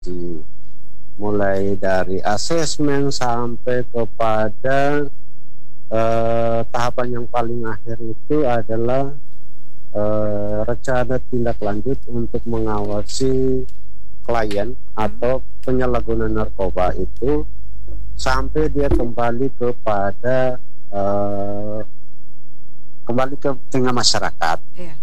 mulai dari asesmen sampai kepada tahapan yang paling akhir itu adalah rencana tindak lanjut untuk mengawasi klien atau penyalahguna narkoba itu sampai dia kembali kepada kembali ke tengah masyarakat. Iya.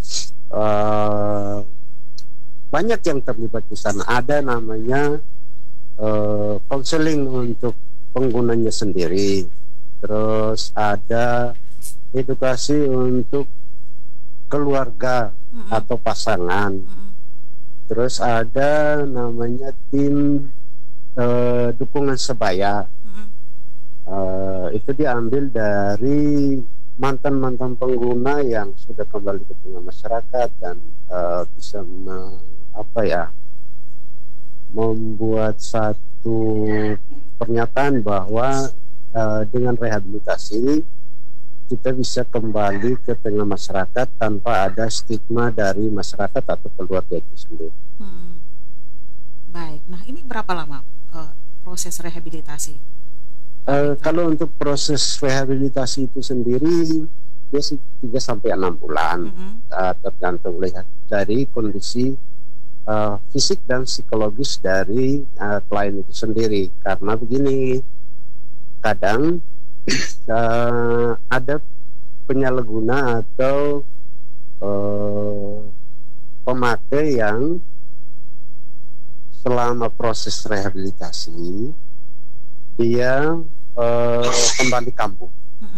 Banyak yang terlibat di sana. Ada namanya konseling untuk penggunanya sendiri, terus ada edukasi untuk keluarga atau pasangan, terus ada namanya tim dukungan sebaya. Itu diambil dari mantan-mantan pengguna yang sudah kembali ke tengah masyarakat dan bisa membuat satu pernyataan bahwa dengan rehabilitasi kita bisa kembali ke tengah masyarakat tanpa ada stigma dari masyarakat atau keluarga itu sendiri. Baik, nah ini berapa lama proses rehabilitasi? Kalau untuk proses rehabilitasi itu sendiri dia 3-6 bulan, tergantung lihat dari kondisi fisik dan psikologis dari klien itu sendiri. Karena begini, kadang ada penyalahguna atau pemakai yang selama proses rehabilitasi dia kembali kambuh,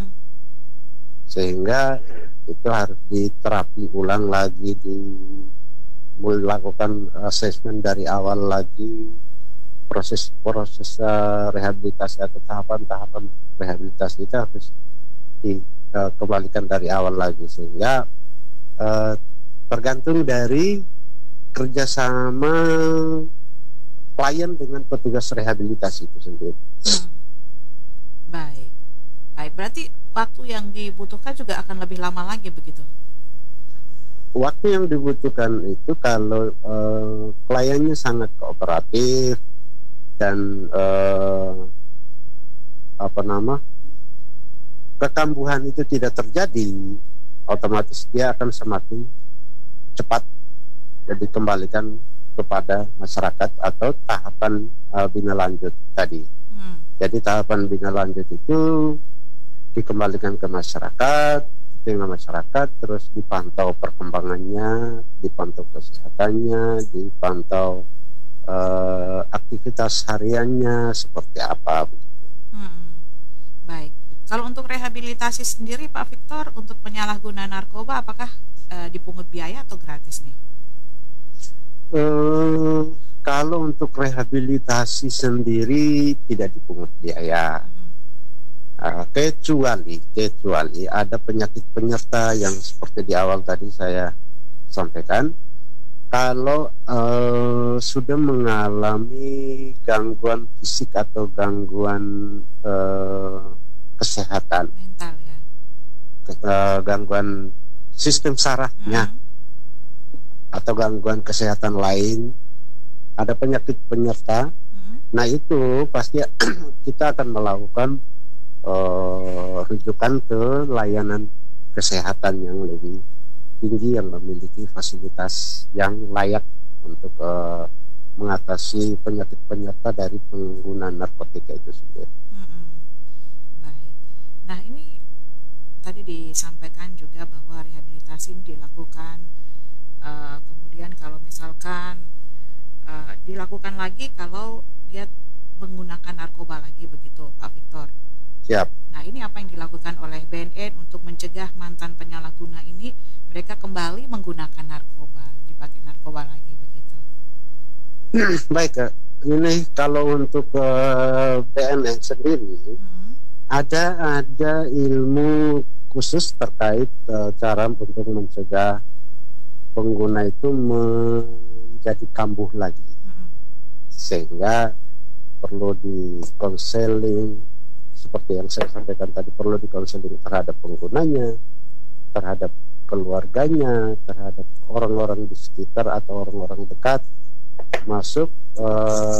sehingga itu harus diterapi ulang lagi, melakukan asesmen dari awal lagi, proses rehabilitasi atau tahapan rehabilitasi itu harus dikembalikan dari awal lagi, sehingga tergantung dari kerjasama klien dengan petugas rehabilitasi itu sendiri. Baik, berarti waktu yang dibutuhkan juga akan lebih lama lagi begitu? Waktu yang dibutuhkan itu kalau kliennya sangat kooperatif dan kekambuhan itu tidak terjadi, otomatis dia akan semakin cepat dikembalikan kepada masyarakat atau tahapan bina lanjut tadi. Jadi tahapan bina lanjut itu dikembalikan ke masyarakat, tengah masyarakat, terus dipantau perkembangannya, dipantau kesehatannya, dipantau aktivitas hariannya seperti apa. Baik. Kalau untuk rehabilitasi sendiri Pak Victor, untuk penyalahguna narkoba apakah dipungut biaya atau gratis nih? Kalau untuk rehabilitasi sendiri tidak dipungut biaya, kecuali ada penyakit penyerta yang seperti di awal tadi saya sampaikan. Kalau sudah mengalami gangguan fisik atau gangguan kesehatan, mental ya, gangguan sistem sarafnya, atau gangguan kesehatan lain, ada penyakit penyerta, nah itu pasti kita akan melakukan rujukan ke layanan kesehatan yang lebih tinggi, yang memiliki fasilitas yang layak untuk mengatasi penyakit penyerta dari penggunaan narkotika itu sendiri. Baik. Nah ini tadi disampaikan juga bahwa rehabilitasi ini dilakukan kemudian kalau misalkan dilakukan lagi kalau dia menggunakan narkoba lagi begitu Pak Victor. Siap. Nah ini apa yang dilakukan oleh BNN untuk mencegah mantan penyalahguna ini mereka kembali menggunakan narkoba, dipakai narkoba lagi begitu? Baik, ini kalau untuk BNN sendiri ada ilmu khusus terkait cara untuk mencegah pengguna itu menjadi kambuh lagi, sehingga perlu di konseling seperti yang saya sampaikan tadi, perlu di konseling terhadap penggunanya, terhadap keluarganya, terhadap orang-orang di sekitar atau orang-orang dekat, masuk